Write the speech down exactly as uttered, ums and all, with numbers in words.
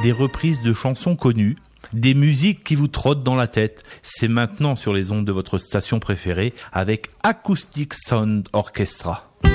des reprises de chansons connues, des musiques qui vous trottent dans la tête. C'est maintenant sur les ondes de votre station préférée avec Acoustic Sound Orchestra.